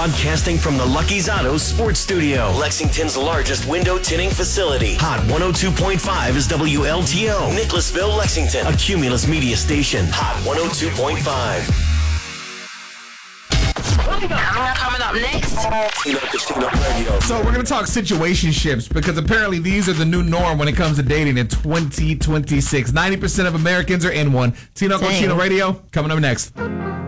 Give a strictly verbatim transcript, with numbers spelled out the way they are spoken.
Broadcasting from the Lucky's Auto Sports Studio, Lexington's largest window tinting facility. Hot one oh two point five is W L T O. Nicholasville, Lexington. A Cumulus Media station. Hot one oh two point five. Coming up next. So we're going to talk situationships because apparently these are the new norm when it comes to dating in twenty twenty-six. ninety percent of Americans are in one. Tino Cochino Radio, coming up next.